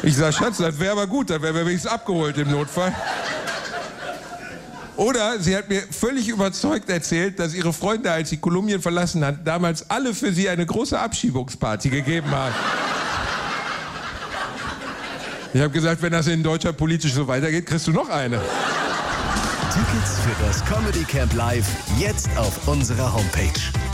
Ich sag, Schatz, das wäre aber gut, dann wären wir wenigstens abgeholt im Notfall. Oder sie hat mir völlig überzeugt erzählt, dass ihre Freunde, als sie Kolumbien verlassen hat, damals alle für sie eine große Abschiebungsparty gegeben haben. Ich habe gesagt, wenn das in Deutschland politisch so weitergeht, kriegst du noch eine. Tickets für das Comedy Camp Live jetzt auf unserer Homepage.